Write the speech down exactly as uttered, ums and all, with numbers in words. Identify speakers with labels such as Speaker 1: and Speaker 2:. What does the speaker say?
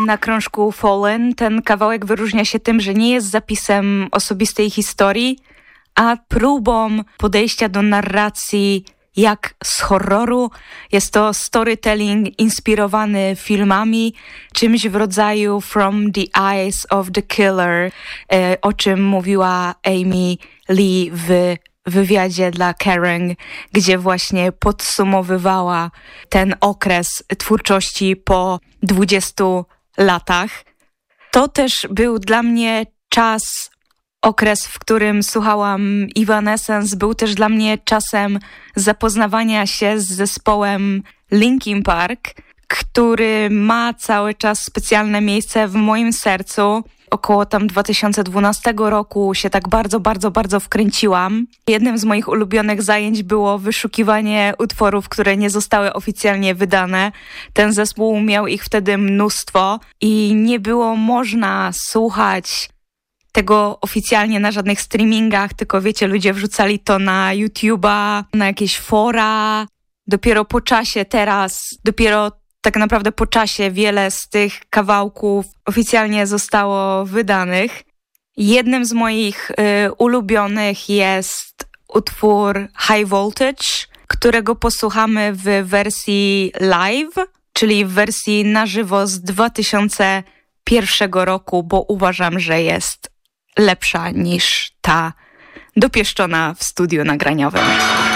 Speaker 1: Na krążku Fallen ten kawałek wyróżnia się tym, że nie jest zapisem osobistej historii, a próbą podejścia do narracji jak z horroru. Jest to storytelling inspirowany filmami, czymś w rodzaju From the Eyes of the Killer, o czym mówiła Amy Lee w wywiadzie dla Kerrang, gdzie właśnie podsumowywała ten okres twórczości po dwudziestu latach. To też był dla mnie czas, okres, w którym słuchałam Evanescence, był też dla mnie czasem zapoznawania się z zespołem Linkin Park, który ma cały czas specjalne miejsce w moim sercu. Około tam dwa tysiące dwunastego roku się tak bardzo, bardzo, bardzo wkręciłam. Jednym z moich ulubionych zajęć było wyszukiwanie utworów, które nie zostały oficjalnie wydane. Ten zespół miał ich wtedy mnóstwo i nie było można słuchać tego oficjalnie na żadnych streamingach, tylko wiecie, ludzie wrzucali to na YouTube'a, na jakieś fora. Dopiero po czasie teraz, dopiero tak naprawdę po czasie wiele z tych kawałków oficjalnie zostało wydanych. Jednym z moich y, ulubionych jest utwór High Voltage, którego posłuchamy w wersji live, czyli w wersji na żywo z dwa tysiące pierwszego roku, bo uważam, że jest lepsza niż ta dopieszczona w studiu nagraniowym.